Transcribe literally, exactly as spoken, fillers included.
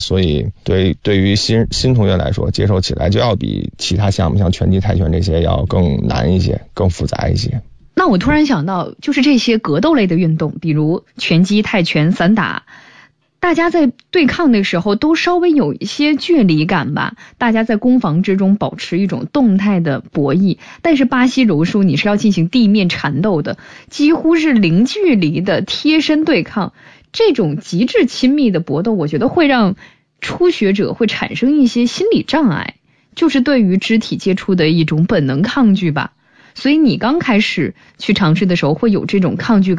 所以对对于新新同学来说，接受起来就要比其他项目像拳击、泰拳这些要更难一些，更复杂一些。 那我突然想到，就是这些格斗类的运动，比如拳击、泰拳、散打，大家在对抗的时候都稍微有一些距离感吧，大家在攻防之中保持一种动态的博弈。但是巴西柔术你是要进行地面缠斗的，几乎是零距离的贴身对抗，这种极致亲密的搏斗，我觉得会让初学者会产生一些心理障碍，就是对于肢体接触的一种本能抗拒吧。所以你刚开始去尝试的时候会有这种抗拒感。